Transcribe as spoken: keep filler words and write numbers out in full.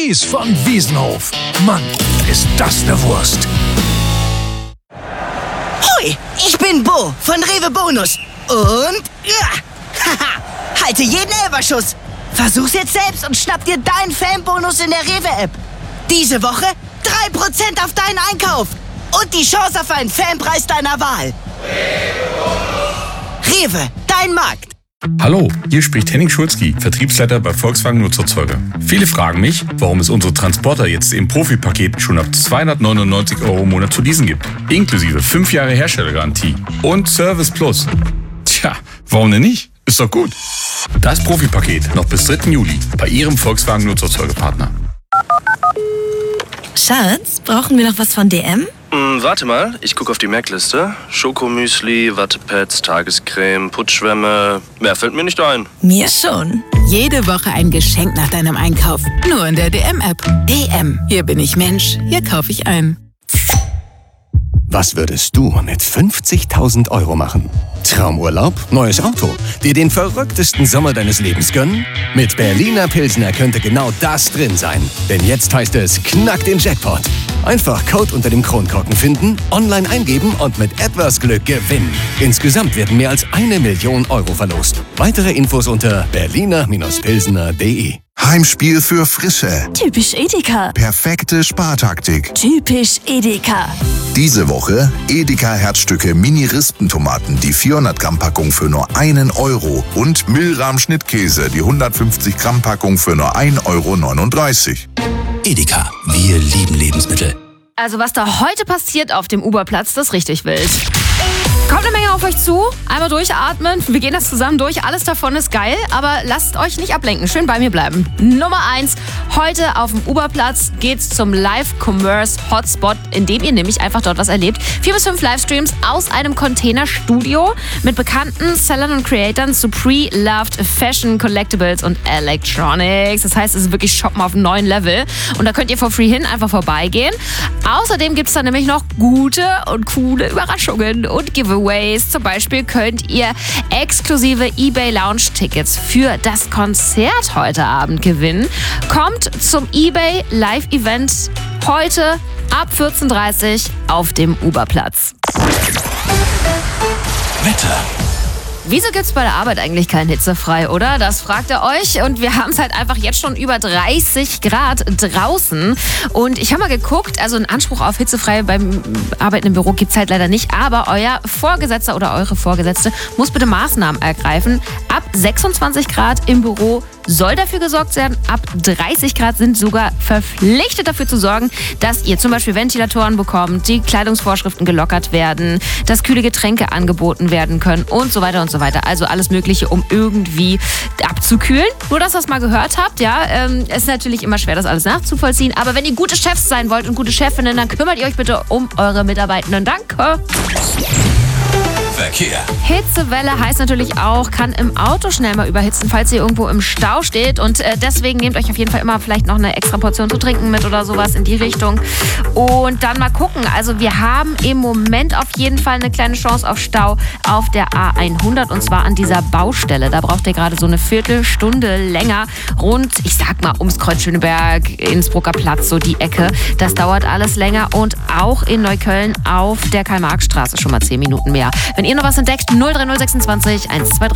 Ries von Wiesenhof. Mann, ist das eine Wurst. Hui, ich bin Bo von Rewe Bonus. Und, ja, haha, halte jeden Elferschuss. Versuch's jetzt selbst und schnapp dir deinen Fanbonus in der Rewe-App. Diese Woche drei Prozent auf deinen Einkauf. Und die Chance auf einen Fanpreis deiner Wahl. Rewe, dein Markt. Hallo, hier spricht Henning Schulzki, Vertriebsleiter bei Volkswagen Nutzerzeuger. Viele fragen mich, warum es unsere Transporter jetzt im Profi-Paket schon ab zweihundertneunundneunzig Euro im Monat zu leasen gibt. Inklusive fünf Jahre Herstellergarantie und Service Plus. Tja, warum denn nicht? Ist doch gut. Das Profi-Paket noch bis dritten Juli bei Ihrem Volkswagen Nutzerzeugerpartner. Schatz, brauchen wir noch was von D M? Hm, warte mal, ich gucke auf die Merkliste. Schokomüsli, Wattepads, Tagescreme, Putzschwämme. Mehr fällt mir nicht ein. Mir schon. Jede Woche ein Geschenk nach deinem Einkauf. Nur in der D M-App. D M. Hier bin ich Mensch. Hier kaufe ich ein. Was würdest du mit fünfzigtausend Euro machen? Traumurlaub? Neues Auto? Dir den verrücktesten Sommer deines Lebens gönnen? Mit Berliner Pilsner könnte genau das drin sein. Denn jetzt heißt es Knack den Jackpot. Einfach Code unter dem Kronkorken finden, online eingeben und mit etwas Glück gewinnen. Insgesamt werden mehr als eine Million Euro verlost. Weitere Infos unter berliner Pilsner punkt de. Heimspiel für Frische. Typisch Edeka. Perfekte Spartaktik. Typisch Edeka. Diese Woche Edeka Herzstücke Mini-Rispentomaten, die vierhundert Gramm Packung für nur einen Euro. Und Milram Schnittkäse, die hundertfünfzig Gramm Packung für nur ein Euro neununddreißig. Edeka, wir lieben Lebensmittel. Also was da heute passiert auf dem Uberplatz, das ist richtig wild. Kommt eine Menge auf euch zu, einmal durchatmen, wir gehen das zusammen durch, alles davon ist geil, aber lasst euch nicht ablenken, schön bei mir bleiben. Nummer eins, heute auf dem Uberplatz geht's zum Live-Commerce-Hotspot, in dem ihr nämlich einfach dort was erlebt. Vier bis fünf Livestreams aus einem Containerstudio mit bekannten Sellern und Creatoren zu Pre-Loved Fashion, Collectibles und Electronics. Das heißt, es ist wirklich Shoppen auf einem neuen Level und da könnt ihr for free hin einfach vorbeigehen. Außerdem gibt's da nämlich noch gute und coole Überraschungen und Giveaways. Zum Beispiel könnt ihr exklusive eBay Lounge Tickets für das Konzert heute Abend gewinnen. Kommt zum eBay Live Event heute ab vierzehn Uhr dreißig auf dem Uberplatz. Wetter. Wieso gibt's bei der Arbeit eigentlich kein Hitzefrei, oder? Das fragt ihr euch. Und wir haben es halt einfach jetzt schon über dreißig Grad draußen. Und ich habe mal geguckt, also einen Anspruch auf Hitzefrei beim Arbeiten im Büro gibt's halt leider nicht. Aber euer Vorgesetzter oder eure Vorgesetzte muss bitte Maßnahmen ergreifen. Ab sechsundzwanzig Grad im Büro soll dafür gesorgt werden. Ab dreißig Grad sind sogar verpflichtet dafür zu sorgen, dass ihr zum Beispiel Ventilatoren bekommt, die Kleidungsvorschriften gelockert werden, dass kühle Getränke angeboten werden können und so weiter und so weiter. Also alles Mögliche, um irgendwie abzukühlen. Nur, dass ihr es mal gehört habt, ja, ähm, ist natürlich immer schwer, das alles nachzuvollziehen. Aber wenn ihr gute Chefs sein wollt und gute Chefinnen, dann kümmert ihr euch bitte um eure Mitarbeitenden. Danke. Verkehr. Hitzewelle heißt natürlich auch, kann im Auto schnell mal überhitzen, falls ihr irgendwo im Stau steht. Und äh, deswegen nehmt euch auf jeden Fall immer vielleicht noch eine extra Portion zu trinken mit oder sowas in die Richtung. Und dann mal gucken. Also wir haben im Moment auf jeden Fall eine kleine Chance auf Stau auf der A hundert und zwar an dieser Baustelle. Da braucht ihr gerade so eine Viertelstunde länger rund, ich sag mal, ums Kreuz Schöneberg, Innsbrucker Platz, so die Ecke. Das dauert alles länger und auch in Neukölln auf der Karl-Marx-Straße schon mal zehn Minuten mehr. Wenn ihr noch was entdeckt, null drei null sechsundzwanzig eins zwei drei.